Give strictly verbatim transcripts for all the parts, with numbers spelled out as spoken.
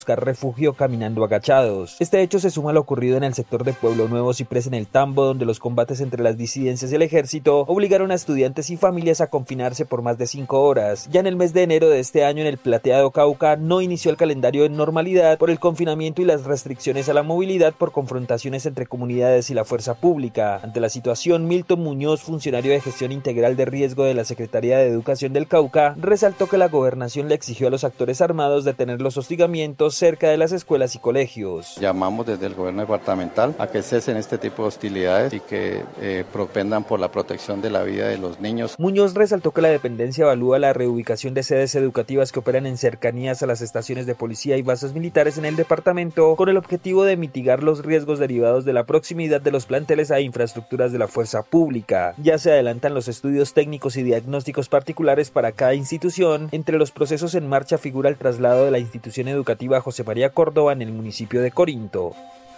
buscar refugio caminando agachados. Este hecho se suma a lo ocurrido en el sector de Pueblo Nuevo Ciprés en el Tambo, donde los combates entre las disidencias y el ejército obligaron a estudiantes y familias a confinarse por más de cinco horas. Ya en el mes de enero de este año, en el Plateado Cauca, no inició el calendario en normalidad por el confinamiento y las restricciones a la movilidad por confrontaciones entre comunidades y la fuerza pública. Ante la situación, Milton Muñoz, funcionario de gestión integral de riesgo de la Secretaría de Educación del Cauca, resaltó que la gobernación le exigió a los actores armados detener los hostigamientos cerca de las escuelas y colegios. Llamamos desde el gobierno departamental a que cesen este tipo de hostilidades y que eh, propendan por la protección de la vida de los niños. Muñoz resaltó que la dependencia evalúa la reubicación de sedes educativas que operan en cercanías a las estaciones de policía y bases militares en el departamento, con el objetivo de mitigar los riesgos derivados de la proximidad de los planteles a infraestructuras de la fuerza pública. Ya se adelantan los estudios técnicos y diagnósticos particulares para cada institución. Entre los procesos en marcha figura el traslado de la institución educativa José María Córdoba en el municipio de Corinto.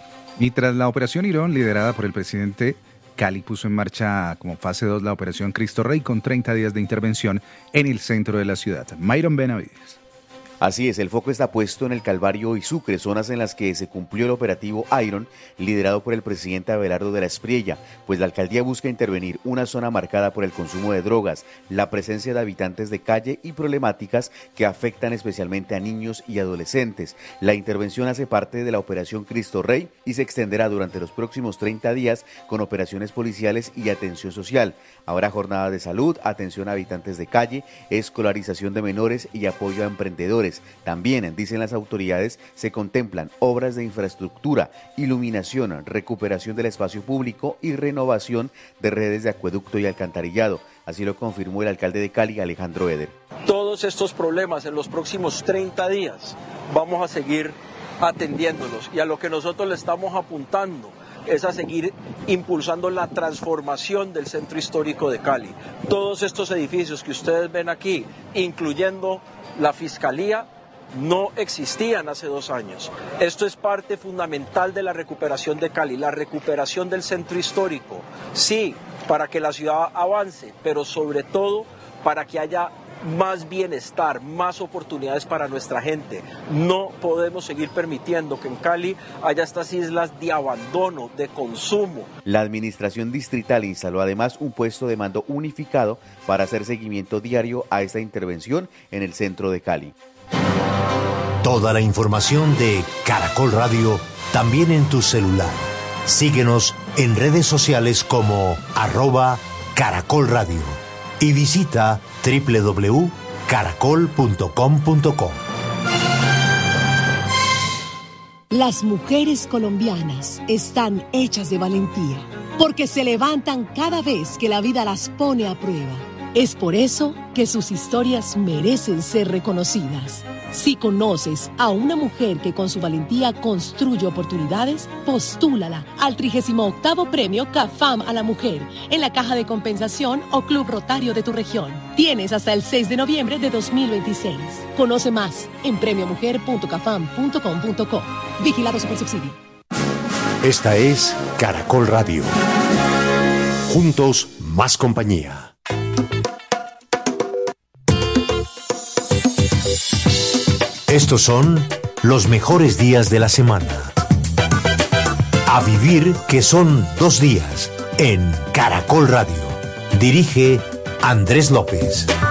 Y tras la operación Irón, liderada por el presidente, Cali puso en marcha como fase dos la operación Cristo Rey con treinta días de intervención en el centro de la ciudad. Myron Benavides. Así es, el foco está puesto en el Calvario y Sucre, zonas en las que se cumplió el operativo Iron, liderado por el presidente Abelardo de la Espriella, pues la alcaldía busca intervenir una zona marcada por el consumo de drogas, la presencia de habitantes de calle y problemáticas que afectan especialmente a niños y adolescentes. La intervención hace parte de la operación Cristo Rey y se extenderá durante los próximos treinta días con operaciones policiales y atención social. Habrá jornadas de salud, atención a habitantes de calle, escolarización de menores y apoyo a emprendedores. También, dicen las autoridades, se contemplan obras de infraestructura, iluminación, recuperación del espacio público y renovación de redes de acueducto y alcantarillado. Así lo confirmó el alcalde de Cali, Alejandro Eder. Todos estos problemas en los próximos treinta días vamos a seguir atendiéndolos, y a lo que nosotros le estamos apuntando es a seguir impulsando la transformación del centro histórico de Cali. Todos estos edificios que ustedes ven aquí, incluyendo la Fiscalía, no existían hace dos años. Esto es parte fundamental de la recuperación de Cali, la recuperación del centro histórico. Sí, para que la ciudad avance, pero sobre todo para que haya más bienestar, más oportunidades para nuestra gente. No podemos seguir permitiendo que en Cali haya estas islas de abandono, de consumo. La administración distrital instaló además un puesto de mando unificado para hacer seguimiento diario a esta intervención en el centro de Cali. Toda la información de Caracol Radio también en tu celular. Síguenos en redes sociales como arroba Caracol Radio y visita doble u doble u doble u punto caracol punto com punto co. Las mujeres colombianas están hechas de valentía, porque se levantan cada vez que la vida las pone a prueba. Es por eso que sus historias merecen ser reconocidas. Si conoces a una mujer que con su valentía construye oportunidades, postúlala al trigésimo octavo Premio CAFAM a la Mujer en la Caja de Compensación o Club Rotario de tu región. Tienes hasta el seis de noviembre de dos mil veintiséis. Conoce más en premio mujer punto cafam punto com punto co. Vigilado Supersubsidio. Esta es Caracol Radio. Juntos, más compañía. Estos son los mejores días de la semana. A vivir, que son dos días, en Caracol Radio. Dirige Andrés López.